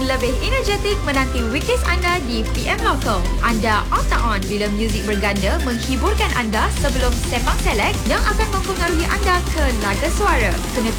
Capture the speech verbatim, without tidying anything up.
yang lebih energetik menanti weekdays anda di P M Local. Anda on tak on bila muzik berganda menghiburkan anda sebelum Sepang Select yang akan mempengaruhi anda ke laga suara. Kena